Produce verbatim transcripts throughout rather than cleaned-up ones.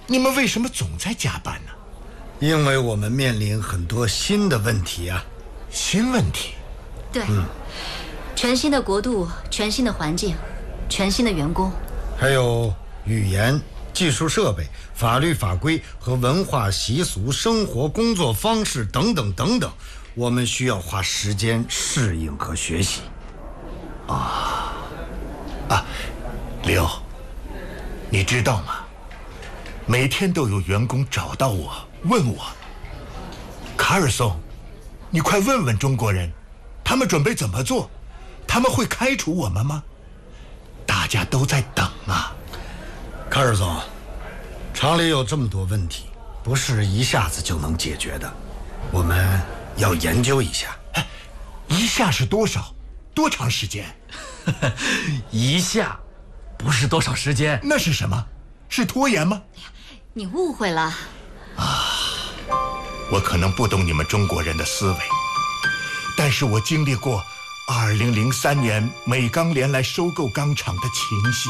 你们为什么总在加班呢？ 因为我们面临很多新的问题啊。 新问题？ 对，嗯，全新的国度，全新的环境，全新的员工， 还有语言、技术设备、法律法规和文化习俗、生活工作方式等等等等，我们需要花时间适应和学习。 啊啊，刘，你知道吗？每天都有员工找到我问我，卡尔松，你快问问中国人，他们准备怎么做？他们会开除我们吗？大家都在等啊。 卡尔松，厂里有这么多问题，不是一下子就能解决的，我们要研究一下。 一下是多少？多长时间？ 一下不是多少时间。 那是什么？是拖延吗？ 你误会了啊！我可能不懂你们中国人的思维，但是我经历过二零零三年美钢联来收购钢厂的情形。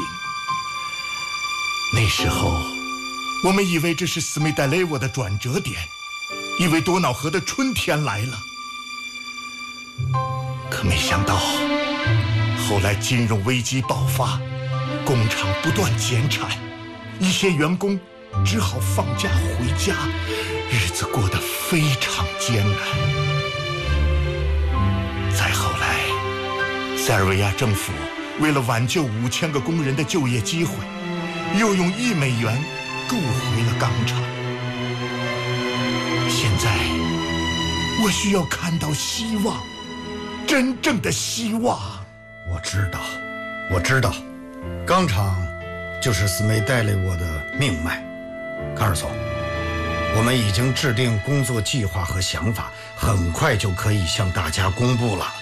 那时候我们以为这是斯梅代雷沃的转折点，以为多瑙河的春天来了，可没想到后来金融危机爆发，工厂不断减产，一些员工只好放假回家，日子过得非常艰难。再后来，塞尔维亚政府为了挽救五千个工人的就业机会，又用一美元购回了钢厂。现在，我需要看到希望，真正的希望。 我知道，我知道，钢厂就是斯梅代雷沃的命脉。卡尔松，我们已经制定工作计划和想法，很快就可以向大家公布了。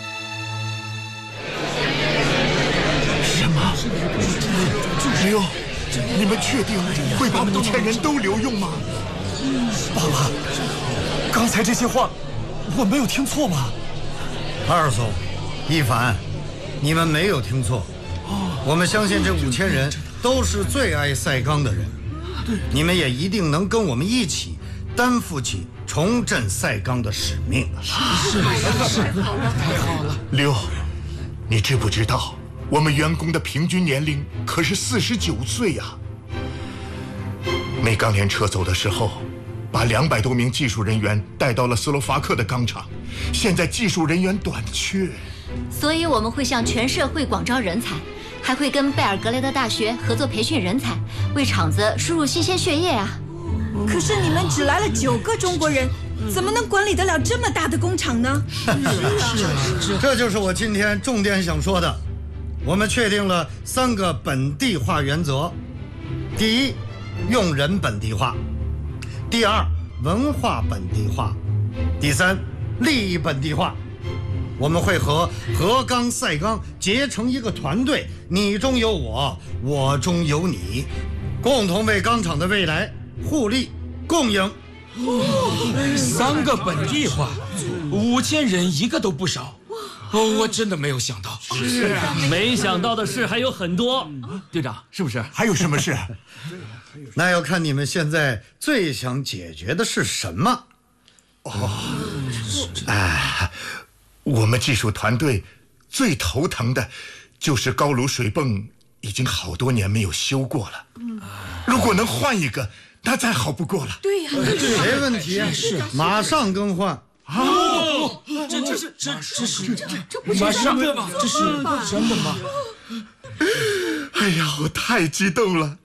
什么？刘，你们确定会把五千人都留用吗？ 爸爸，刚才这些话我没有听错吧？ 卡尔松，一凡，你们没有听错，我们相信这五千人都是最爱赛钢的人，你们也一定能跟我们一起担负起重振赛钢的使命。 是是是，太好了。 刘，你知不知道我们员工的平均年龄可是四十九岁呀？美钢联撤走的时候，把两百多名技术人员带到了斯洛伐克的钢厂，现在技术人员短缺， 所以我们会向全社会广招人才，还会跟贝尔格莱德大学合作培训人才，为厂子输入新鲜血液啊。 可是你们只来了九个中国人，怎么能管理得了这么大的工厂呢？ 是啊，这就是我今天重点想说的。我们确定了三个本地化原则：第一，用人本地化；第二，文化本地化；第三，利益本地化。我们会和河钢、赛钢结成一个团队，你中有我，我中有你，共同为钢厂的未来互利共赢。 哦，三个本地化，五千人一个都不少。哦，我真的没有想到。 是啊，没想到的事还有很多。队长，是不是？ 还有什么事？ 那要看你们现在最想解决的是什么。 哦，哎，我们技术团队最头疼的就是高炉水泵已经好多年没有修过了。如果能换一个，那再好不过了。 对呀， 没问题，是马上更换。 哦，这这是这这是这不是真的吗？这是真的吗？ 哎呀，我太激动了！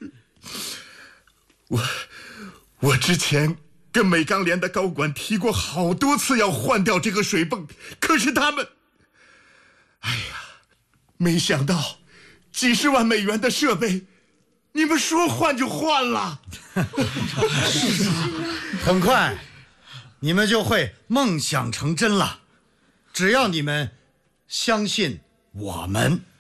我我之前跟美钢联的高管提过好多次要换掉这个水泵，可是他们，哎呀，没想到几十万美元的设备，你们说换就换了。 很快你们就会梦想成真了，只要你们相信我们。